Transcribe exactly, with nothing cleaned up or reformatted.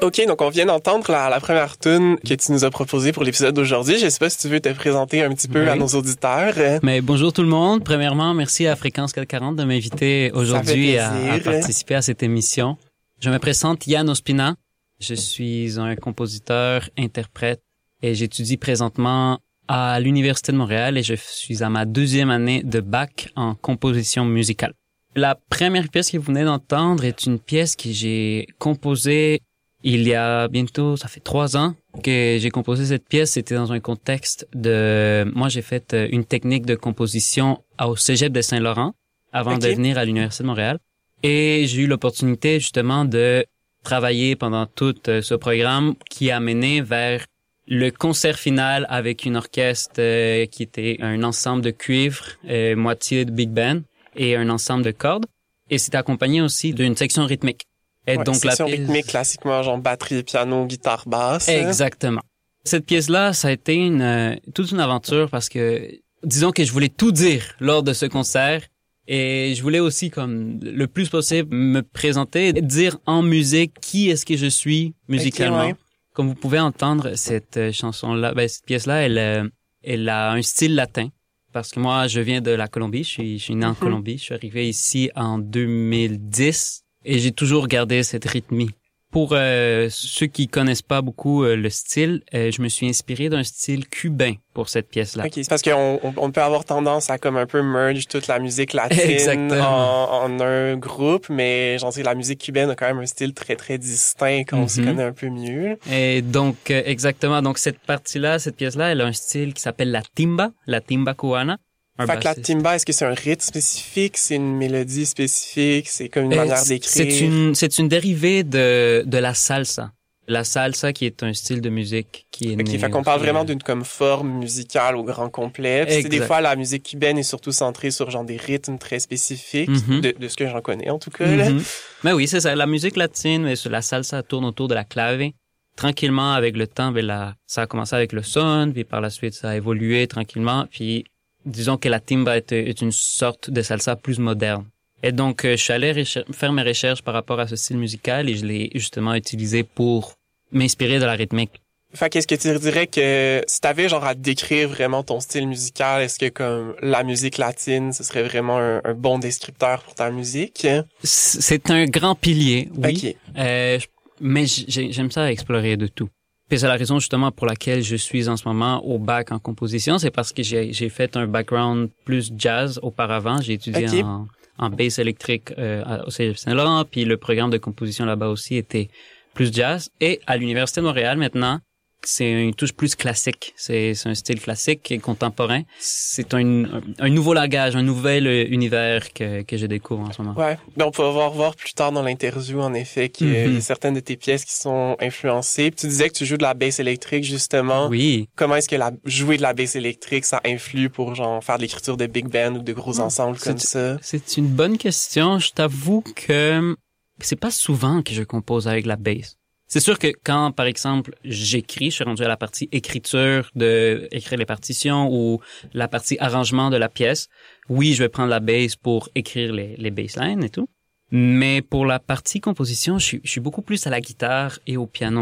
OK, donc on vient d'entendre la, la première tune que tu nous as proposée pour l'épisode d'aujourd'hui. Je sais pas si tu veux te présenter un petit peu oui. à nos auditeurs. Mais bonjour tout le monde. Premièrement, merci à Fréquence quatre cent quarante de m'inviter aujourd'hui à, à participer à cette émission. Je me présente Yann Ospina. Je suis un compositeur, interprète et j'étudie présentement à l'Université de Montréal et je suis à ma deuxième année de bac en composition musicale. La première pièce que vous venez d'entendre est une pièce que j'ai composée il y a bientôt, ça fait trois ans que j'ai composé cette pièce. C'était dans un contexte de... Moi, j'ai fait une technique de composition au Cégep de Saint-Laurent avant okay. de venir à l'Université de Montréal. Et j'ai eu l'opportunité justement de travailler pendant tout ce programme qui a mené vers le concert final avec une orchestre euh, qui était un ensemble de cuivre, euh, moitié de big band et un ensemble de cordes. Et c'était accompagné aussi d'une section rythmique. Et ouais, donc section la pièce... rythmique classiquement genre batterie, piano, guitare, basse. Exactement. Cette pièce-là, ça a été une euh, toute une aventure parce que disons que je voulais tout dire lors de ce concert et je voulais aussi comme le plus possible me présenter, dire en musique qui est-ce que je suis musicalement. Okay, ouais. Comme vous pouvez entendre, cette chanson-là, ben, cette pièce-là, elle, elle a un style latin. Parce que moi, je viens de la Colombie. Je suis, je suis né en mm-hmm. Colombie. Je suis arrivé ici en deux mille dix et j'ai toujours gardé cette rythmie. Pour euh, ceux qui connaissent pas beaucoup euh, le style, euh, je me suis inspiré d'un style cubain pour cette pièce-là. Ok, c'est parce qu'on on, on peut avoir tendance à comme un peu merge toute la musique latine en, en un groupe, mais j'en sais la musique cubaine a quand même un style très très distinct qu'on mm-hmm. se connaît un peu mieux. Et donc euh, exactement, donc cette partie-là, cette pièce-là, elle a un style qui s'appelle la timba, la timba cubana. Un fait que la timba, est-ce que c'est un rythme spécifique, c'est une mélodie spécifique, c'est comme une euh, manière d'écrire? C'est une, c'est une dérivée de, de la salsa. La salsa qui est un style de musique qui est né. Ok, fait qu'on parle vraiment d'une comme forme musicale au grand complet. Puis des fois, la musique cubaine est surtout centrée sur genre des rythmes très spécifiques, mm-hmm. de, de ce que j'en connais en tout cas. Mm-hmm. Là. Mais oui, c'est ça. La musique latine, mais la salsa tourne autour de la clave. Tranquillement, avec le temps, ben, la, ça a commencé avec le son, puis par la suite, ça a évolué tranquillement, puis disons que la timba est, est une sorte de salsa plus moderne. Et donc, euh, je suis allé recher- faire mes recherches par rapport à ce style musical et je l'ai justement utilisé pour m'inspirer de la rythmique. Fait qu'est-ce que tu dirais que si t'avais genre à décrire vraiment ton style musical, est-ce que comme la musique latine, ce serait vraiment un, un bon descripteur pour ta musique? C'est un grand pilier, oui. Okay. Euh, mais j'aime ça explorer de tout. Et c'est la raison justement pour laquelle je suis en ce moment au bac en composition. C'est parce que j'ai, j'ai fait un background plus jazz auparavant. J'ai étudié okay. en, en bass électrique euh, au Cégep Saint-Laurent. Puis le programme de composition là-bas aussi était plus jazz. Et à l'Université de Montréal maintenant, c'est une touche plus classique. C'est, c'est un style classique et contemporain. C'est un, un, un nouveau langage, un nouvel univers que, que je découvre en ce moment. Ouais. Ben, on peut voir, voir plus tard dans l'interview, en effet, qu'il mm-hmm. y a certaines de tes pièces qui sont influencées. Puis tu disais que tu joues de la basse électrique, justement. Oui. Comment est-ce que la, jouer de la basse électrique, ça influe pour, genre, faire de l'écriture de big band ou de gros ensembles c'est, comme ça? C'est une bonne question. Je t'avoue que c'est pas souvent que je compose avec la basse. C'est sûr que quand, par exemple, j'écris, je suis rendu à la partie écriture, de écrire les partitions ou la partie arrangement de la pièce, oui, je vais prendre la bass pour écrire les, les basslines et tout. Mais pour la partie composition, je suis, je suis beaucoup plus à la guitare et au piano.